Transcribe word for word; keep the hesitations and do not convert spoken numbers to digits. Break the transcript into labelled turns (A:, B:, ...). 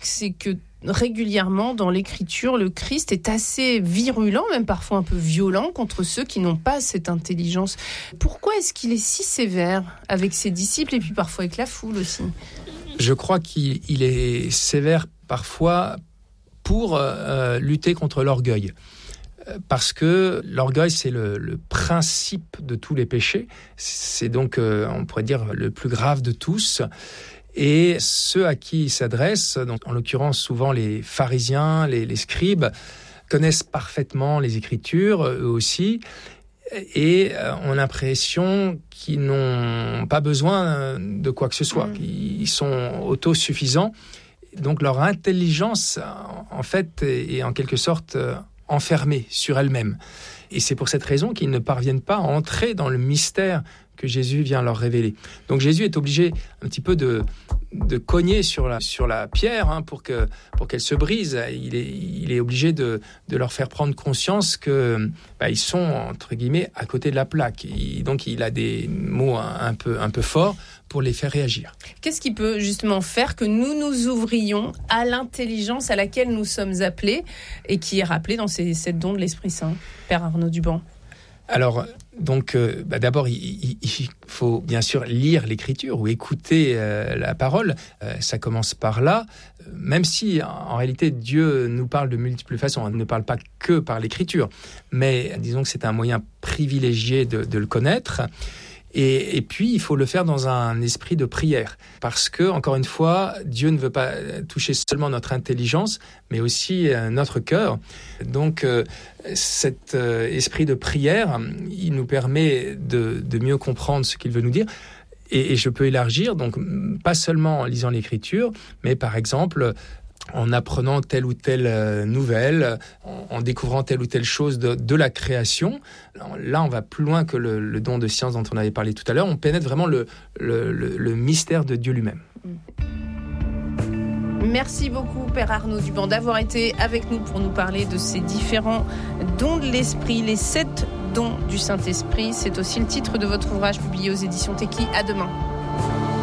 A: c'est que régulièrement dans l'Écriture, le Christ est assez virulent, même parfois un peu violent, contre ceux qui n'ont pas cette intelligence. Pourquoi est-ce qu'il est si sévère avec ses disciples et puis parfois avec la foule aussi ?
B: Je crois qu'il il est sévère parfois pour euh, lutter contre l'orgueil. Parce que l'orgueil, c'est le, le principe de tous les péchés. C'est donc, euh, on pourrait dire, le plus grave de tous. Et ceux à qui il s'adresse, donc en l'occurrence souvent les pharisiens, les, les scribes, connaissent parfaitement les Écritures, eux aussi, et ont l'impression qu'ils n'ont pas besoin de quoi que ce soit. Ils sont autosuffisants. Donc leur intelligence, en fait, est en quelque sorte enfermée sur elle-même. Et c'est pour cette raison qu'ils ne parviennent pas à entrer dans le mystère que Jésus vient leur révéler. Donc Jésus est obligé un petit peu de, de cogner sur la, sur la pierre hein, pour, que, pour qu'elle se brise. Il est, il est obligé de, de leur faire prendre conscience que bah, ils sont, entre guillemets, à côté de la plaque. Il, donc il a des mots un, un, peu, un peu forts pour les faire réagir.
A: Qu'est-ce qui peut justement faire que nous nous ouvrions à l'intelligence à laquelle nous sommes appelés et qui est rappelée dans ces sept dons de l'Esprit Saint, Père Arnaud Duban ?
B: Alors, donc, euh, bah d'abord, il, il, il faut bien sûr lire l'Écriture ou écouter euh, la parole. Euh, ça commence par là. Même si, en réalité, Dieu nous parle de multiples façons. Il ne parle pas que par l'Écriture. Mais disons que c'est un moyen privilégié de, de le connaître. Et, et puis, il faut le faire dans un esprit de prière. Parce que, encore une fois, Dieu ne veut pas toucher seulement notre intelligence, mais aussi euh, notre cœur. Donc, euh, cet euh, esprit de prière, il nous permet de, de mieux comprendre ce qu'il veut nous dire. Et, et je peux élargir, donc, pas seulement en lisant l'Écriture, mais par exemple, en apprenant telle ou telle nouvelle, en, en découvrant telle ou telle chose de, de la création. Là, on va plus loin que le, le don de science dont on avait parlé tout à l'heure. On pénètre vraiment le, le, le, le mystère de Dieu lui-même.
A: Merci beaucoup, Père Arnaud Duban, d'avoir été avec nous pour nous parler de ces différents dons de l'Esprit, les sept dons du Saint-Esprit. C'est aussi le titre de votre ouvrage publié aux éditions Teki. À demain.